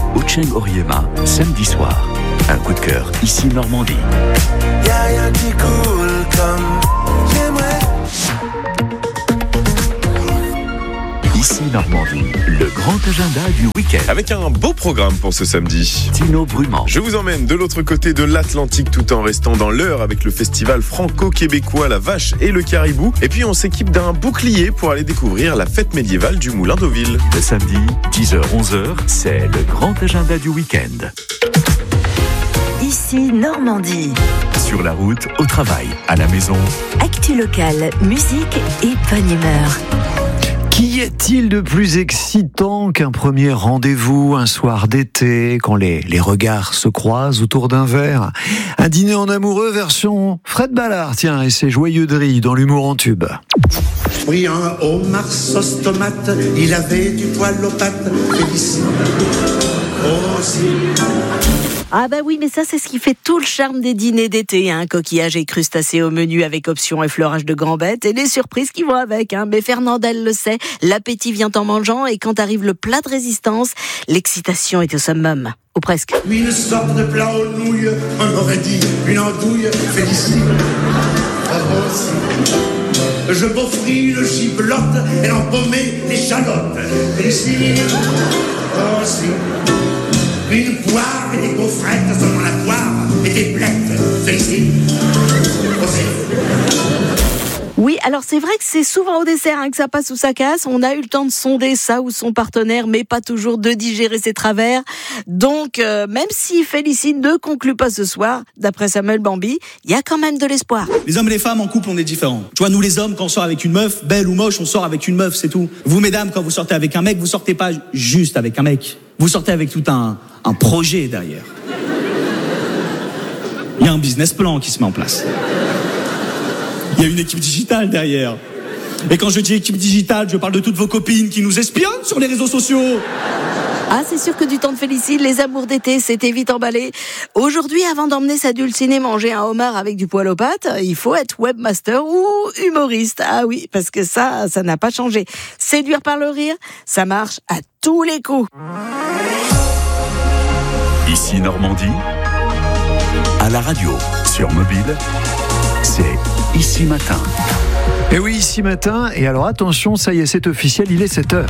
Ocheng-Oriema, samedi soir. Un coup de cœur, ici Normandie. Y'a rien qui coule comme j'aimerais. Ici Normandie, le grand agenda du week-end. Avec un beau programme pour ce samedi. Tino Brumand. Je vous emmène de l'autre côté de l'Atlantique tout en restant dans l'heure avec le festival franco-québécois La Vache et le Caribou. Et puis on s'équipe d'un bouclier pour aller découvrir la fête médiévale du Moulin d'Auville. Le samedi, 10h-11h, c'est le grand agenda du week-end. Ici Normandie. Sur la route, au travail, à la maison. Actu locale, musique et bonne humeur. Qu'y a-t-il de plus excitant qu'un premier rendez-vous, un soir d'été, quand les regards se croisent autour d'un verre? Un dîner en amoureux version Fred Ballard, tiens, et ses joyeux drilles dans l'humour en tube. Oui, un homard sauce tomate, il avait du poil aux pattes, Félicie. Aussi. Ah bah oui, mais ça c'est ce qui fait tout le charme des dîners d'été, coquillages et crustacés au menu avec option effleurage de gambettes et les surprises qui vont avec, Mais Fernandelle le sait, l'appétit vient en mangeant et quand arrive le plat de résistance, l'excitation est au summum. Ou presque. Une sorte de plat aux nouilles, on aurait dit une andouille, Félicie. Aussi. Je m'offris le giblotte et l'embaumé l'échalote, Félicie. Aussi. Une poire et des gaufrettes selon la poire et des blettes. Félicite. Oui, alors c'est vrai que c'est souvent au dessert que ça passe ou ça casse. On a eu le temps de sonder ça ou son partenaire, mais pas toujours de digérer ses travers. Donc, même si Félicine ne conclut pas ce soir, d'après Samuel Bambi, il y a quand même de l'espoir. Les hommes et les femmes en couple, on est différents. Tu vois, nous les hommes, quand on sort avec une meuf, belle ou moche, on sort avec une meuf, c'est tout. Vous, mesdames, quand vous sortez avec un mec, vous sortez pas juste avec un mec. Vous sortez avec tout un projet derrière. Il y a un business plan qui se met en place. Il y a une équipe digitale derrière. Et quand je dis équipe digitale, je parle de toutes vos copines qui nous espionnent sur les réseaux sociaux. Ah, c'est sûr que du temps de Félicine, les amours d'été, c'était vite emballé. Aujourd'hui, avant d'emmener sa dulcinée manger un homard avec du poil aux pattes, il faut être webmaster ou humoriste. Ah oui, parce que ça n'a pas changé. Séduire par le rire, ça marche à tous les coups. Ici Normandie, à la radio, sur mobile, c'est Ici Matin. Et oui, Ici Matin, et alors attention, ça y est, c'est officiel, il est 7h.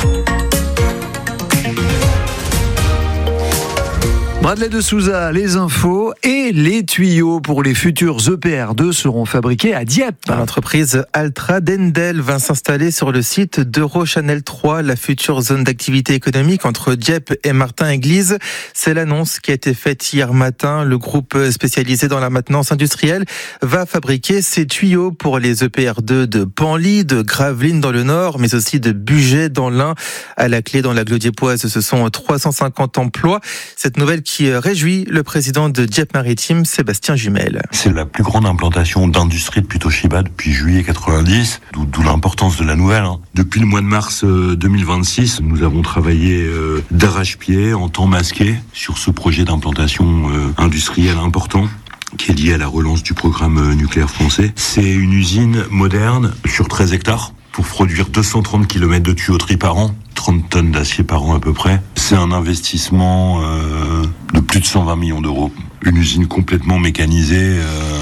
Bradley de Souza, les infos et les tuyaux pour les futurs EPR2 seront fabriqués à Dieppe. L'entreprise Altra Dendel va s'installer sur le site d'Eurochannel 3, la future zone d'activité économique entre Dieppe et Martin-Église. C'est l'annonce qui a été faite hier matin. Le groupe spécialisé dans la maintenance industrielle va fabriquer ces tuyaux pour les EPR2 de Panly, de Gravelines dans le Nord, mais aussi de Bugey dans l'Ain. À la clé, dans l'agglo dieppoise, ce sont 350 emplois. Cette nouvelle qui réjouit le président de Dieppe-Maritime, Sébastien Jumel. C'est la plus grande implantation d'industrie de Toshiba depuis juillet 90, d'où l'importance de la nouvelle. Depuis le mois de mars 2026, nous avons travaillé d'arrache-pied, en temps masqué, sur ce projet d'implantation industrielle important, qui est lié à la relance du programme nucléaire français. C'est une usine moderne sur 13 hectares pour produire 230 km de tuyauterie par an, 30 tonnes d'acier par an à peu près. C'est un investissement de plus de 120 millions d'euros. Une usine complètement mécanisée,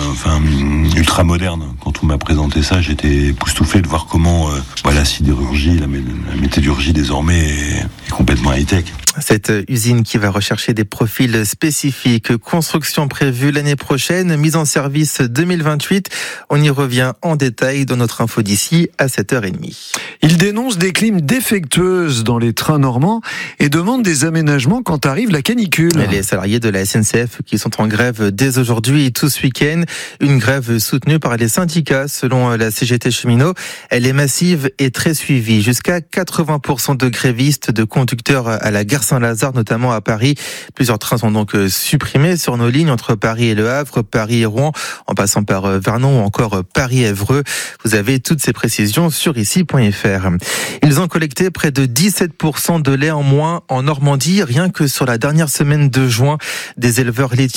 ultra moderne. Quand on m'a présenté ça, j'étais époustouflé de voir comment la sidérurgie, la métallurgie désormais est complètement high-tech. Cette usine qui va rechercher des profils spécifiques. Construction prévue l'année prochaine, mise en service 2028. On y revient en détail dans notre info d'ici à 7h30. Il dénonce des clims défectueuses dans les trains normands et demande des aménagements quand arrive la canicule. Les salariés de la SNCF qui sont en grève dès aujourd'hui et tout ce week-end. Une grève soutenue par les syndicats. Selon la CGT Cheminot, elle est massive et très suivie. Jusqu'à 80% de grévistes, de conducteurs à la gare Saint-Lazare, notamment à Paris. Plusieurs trains sont donc supprimés sur nos lignes entre Paris et Le Havre, Paris et Rouen, en passant par Vernon ou encore Paris-Évreux. Vous avez toutes ces précisions sur ici.fr. Ils ont collecté près de 17% de lait en moins en Normandie, rien que sur la dernière semaine de juin. Des éleveurs laitiers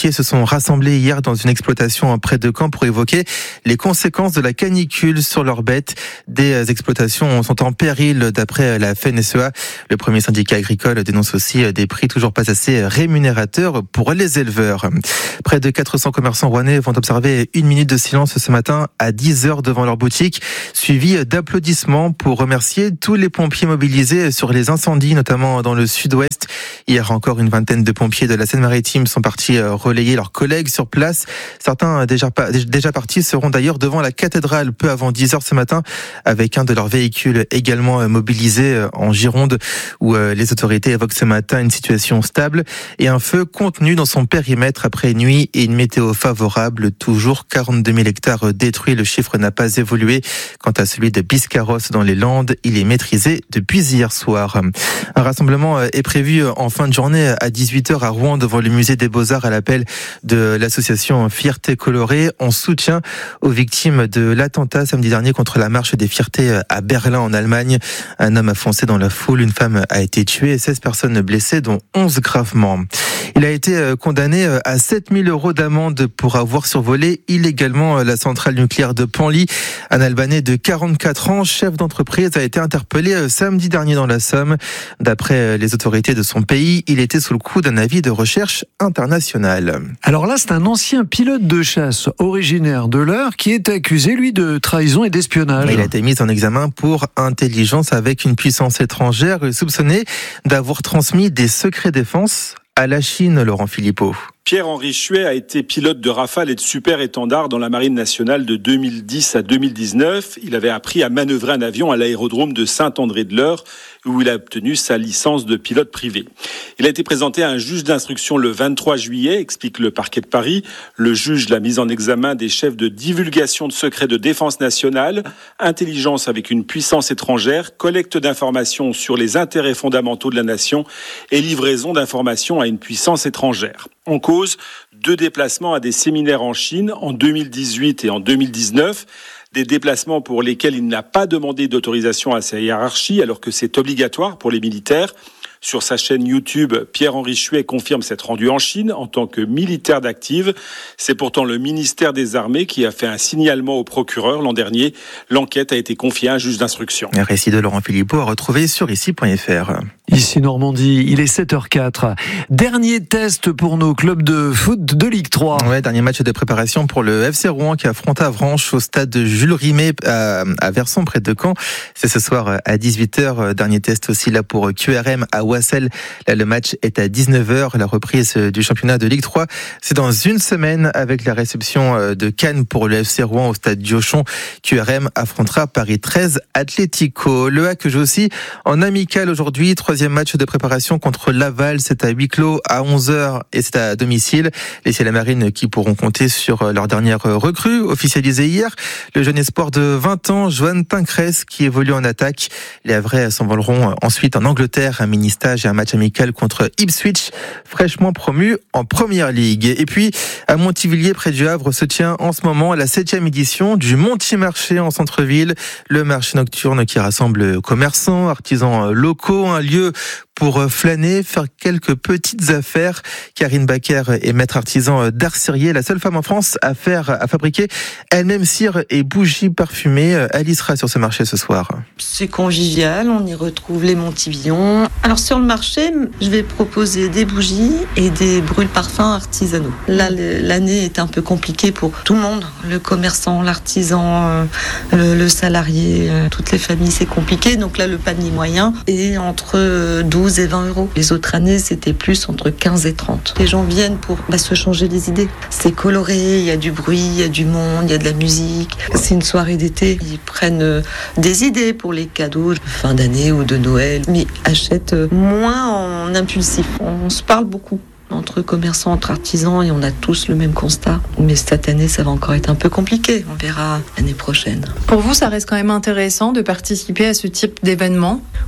pompiers se sont rassemblés hier dans une exploitation près de Caen pour évoquer les conséquences de la canicule sur leurs bêtes. Des exploitations sont en péril d'après la FNSEA. Le premier syndicat agricole dénonce aussi des prix toujours pas assez rémunérateurs pour les éleveurs. Près de 400 commerçants rouennais vont observer 1 minute de silence ce matin à 10h devant leur boutique, suivi d'applaudissements pour remercier tous les pompiers mobilisés sur les incendies, notamment dans le sud-ouest. Hier encore, une vingtaine de pompiers de la Seine-Maritime sont partis relayer leurs collègues sur place. Certains déjà partis seront d'ailleurs devant la cathédrale peu avant 10h ce matin, avec un de leurs véhicules également mobilisé en Gironde, où les autorités évoquent ce matin une situation stable et un feu contenu dans son périmètre après une nuit et une météo favorable. Toujours 42 000 hectares détruits, le chiffre n'a pas évolué. Quant à celui de Biscarrosse dans les Landes, il est maîtrisé depuis hier soir. Un rassemblement est prévu en fin de journée à 18h à Rouen devant le musée des Beaux-Arts à l'appel de l'association Fierté Colorée en soutien aux victimes de l'attentat samedi dernier contre la marche des fiertés à Berlin en Allemagne. Un homme a foncé dans la foule, une femme a été tuée et 16 personnes blessées dont 11 gravement. Il a été condamné à 7 000 € d'amende pour avoir survolé illégalement la centrale nucléaire de Penly. Un Albanais de 44 ans, chef d'entreprise, a été interpellé samedi dernier dans la Somme. D'après les autorités de son pays, il était sous le coup d'un avis de recherche internationale. Alors là, c'est un ancien pilote de chasse originaire de l'Eure qui est accusé, lui, de trahison et d'espionnage. Il a été mis en examen pour intelligence avec une puissance étrangère, soupçonné d'avoir transmis des secrets défense à la Chine, Laurent Philippot. Pierre-Henri Chuet a été pilote de Rafale et de Super Étendard dans la Marine nationale de 2010 à 2019. Il avait appris à manœuvrer un avion à l'aérodrome de Saint-André-de-l'Eure, où il a obtenu sa licence de pilote privé. Il a été présenté à un juge d'instruction le 23 juillet, explique le parquet de Paris. Le juge l'a mis en examen des chefs de divulgation de secrets de défense nationale, intelligence avec une puissance étrangère, collecte d'informations sur les intérêts fondamentaux de la nation et livraison d'informations à une puissance étrangère. En cause, 2 déplacements à des séminaires en Chine en 2018 et en 2019. Des déplacements pour lesquels il n'a pas demandé d'autorisation à sa hiérarchie alors que c'est obligatoire pour les militaires. Sur sa chaîne YouTube, Pierre-Henri Chuet confirme s'être rendu en Chine en tant que militaire d'active. C'est pourtant le ministère des Armées qui a fait un signalement au procureur l'an dernier. L'enquête a été confiée à un juge d'instruction. Un récit de Laurent Philippot à retrouver sur ici.fr. Ici Normandie, il est 7h04. Dernier test pour nos clubs de foot de Ligue 3. Ouais, dernier match de préparation pour le FC Rouen qui affronte Avranches au stade de Jules Rimet à Verson près de Caen. C'est ce soir à 18h. Dernier test aussi là pour QRM à Wassel. Là, le match est à 19h. La reprise du championnat de Ligue 3, c'est dans une semaine avec la réception de Cannes pour le FC Rouen au stade Diochon. QRM affrontera Paris 13 Atlético. Le HAC joue aussi en amical aujourd'hui. 3e match de préparation contre Laval. C'est à huis clos à 11h et c'est à domicile. Les Ciel-et-Marines qui pourront compter sur leur dernière recrue officialisée hier. Le jeune espoir de 20 ans, Johan Tincresse, qui évolue en attaque. Les Havrais s'envoleront ensuite en Angleterre. Un mini-stage et un match amical contre Ipswich, fraîchement promu en Première Ligue. Et puis, à Montivilliers, près du Havre, se tient en ce moment la 7e édition du Monti-Marché en centre-ville. Le marché nocturne qui rassemble commerçants, artisans locaux, un lieu pour flâner, faire quelques petites affaires. Karine Baker est maître artisan d'art cirier, la seule femme en France à fabriquer elle-même cire et bougies parfumées. Elle y sera sur ce marché ce soir. C'est convivial, on y retrouve les Montivillons. Alors sur le marché, je vais proposer des bougies et des brûle-parfums artisanaux. Là, l'année est un peu compliquée pour tout le monde, le commerçant, l'artisan, le salarié, toutes les familles, c'est compliqué. Donc là, le panier moyen est entre 12 et 20 euros. Les autres années, c'était plus entre 15 et 30. Les gens viennent pour se changer les idées. C'est coloré, il y a du bruit, il y a du monde, il y a de la musique. C'est une soirée d'été. Ils prennent des idées pour les cadeaux de fin d'année ou de Noël, mais achètent moins en impulsif. On se parle beaucoup entre commerçants, entre artisans, et on a tous le même constat. Mais cette année, ça va encore être un peu compliqué. On verra l'année prochaine. Pour vous, ça reste quand même intéressant de participer à ce type d'événement ? Oui,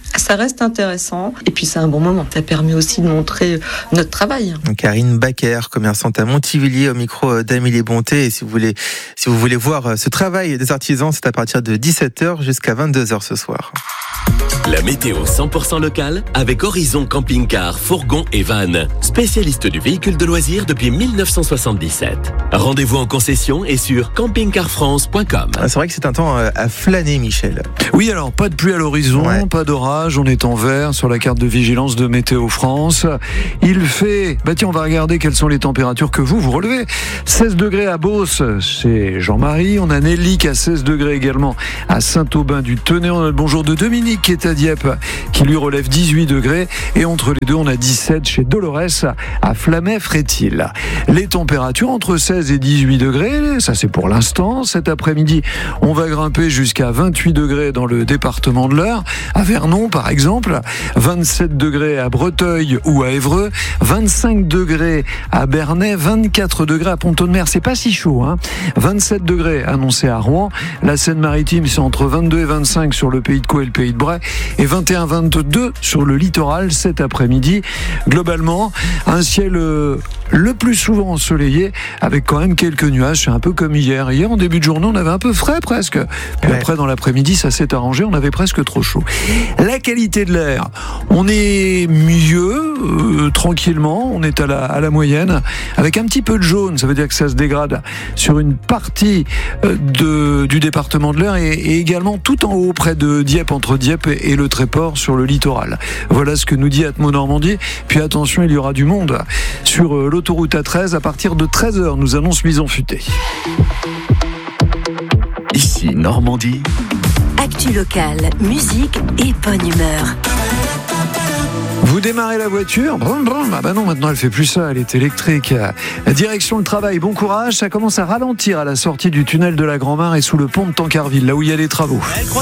Ça reste intéressant et puis c'est un bon moment. Ça permet aussi de montrer notre travail. Karine Baker, commerçante à Montivilliers, au micro d'Amélie Bonté. Et si vous voulez voir ce travail des artisans, c'est à partir de 17h jusqu'à 22h ce soir. La météo 100% locale avec Horizon Camping-Car, Fourgon et Van. Spécialiste du véhicule de loisirs depuis 1977. Rendez-vous en concession et sur campingcarfrance.com. C'est vrai que c'est un temps à flâner, Michel. Oui, alors pas de pluie à l'horizon, pas d'orage, on est en vert sur la carte de vigilance de Météo France. Il fait, on va regarder quelles sont les températures que vous relevez. 16 degrés à Beauce, c'est Jean-Marie. On a Nelly qui a 16 degrés également à Saint-Aubin-du-Tenay. On a le bonjour de Dominique qui est à Dieppe, qui lui relève 18 degrés. Et entre les deux, on a 17 chez Dolores à Flamay-Frétil. Les températures entre 16 et 18 degrés, ça c'est pour l'instant. Cet après-midi, on va grimper jusqu'à 28 degrés dans le département de l'Eure, à Vernon par exemple, 27 degrés à Breteuil ou à Évreux, 25 degrés à Bernay, 24 degrés à Pont-de-Mer, c'est pas si chaud, 27 degrés annoncés à Rouen, la Seine-Maritime c'est entre 22 et 25 sur le Pays de Caux et le Pays de Bray, et 21-22 sur le littoral cet après-midi. Globalement, un ciel le plus souvent ensoleillé, avec quand même quelques nuages, c'est un peu comme hier. Hier, en début de journée, on avait un peu frais presque. Puis après, dans l'après-midi, ça s'est arrangé, on avait presque trop chaud. La qualité de l'air, on est mieux, tranquillement, on est à la moyenne, avec un petit peu de jaune, ça veut dire que ça se dégrade sur une partie du département de l'Eure et également tout en haut, près de Dieppe, entre Dieppe et le Tréport, sur le littoral. Voilà ce que nous dit Atmo Normandie. Puis attention, il y aura du monde sur l'autoroute A13 à partir de 13h, nous annonce Bison Futé. Ici Normandie. Actu locale, musique et bonne humeur. Vous démarrez la voiture, brum brum, non, maintenant elle fait plus ça, elle est électrique. Direction le travail, bon courage, ça commence à ralentir à la sortie du tunnel de la Grand-Mare et sous le pont de Tancarville, là où il y a les travaux.